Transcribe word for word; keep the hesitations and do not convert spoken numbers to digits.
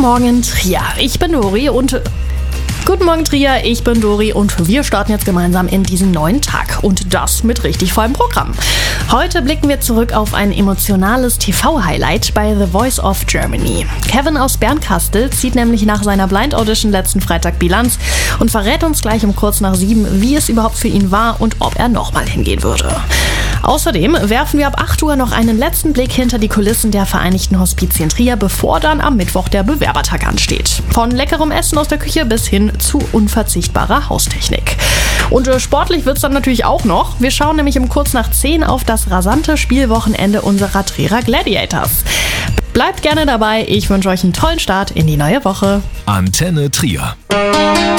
Morgen, Trier. Ich bin Dori und... Guten Morgen, Trier. Ich bin Dori und wir starten jetzt gemeinsam in diesen neuen Tag. Und das mit richtig vollem Programm. Heute blicken wir zurück auf ein emotionales T V-Highlight bei The Voice of Germany. Kevin aus Bernkastel zieht nämlich nach seiner Blind Audition letzten Freitag Bilanz und verrät uns gleich um kurz nach sieben, wie es überhaupt für ihn war und ob er nochmal hingehen würde. Außerdem werfen wir ab acht Uhr noch einen letzten Blick hinter die Kulissen der Vereinigten Hospizien Trier, bevor dann am Mittwoch der Bewerbertag ansteht. Von leckerem Essen aus der Küche bis hin zu unverzichtbarer Haustechnik. Und äh, sportlich wird's dann natürlich auch noch. Wir schauen nämlich um kurz nach zehn auf das rasante Spielwochenende unserer Trierer Gladiators. Bleibt gerne dabei, ich wünsche euch einen tollen Start in die neue Woche. Antenne Trier.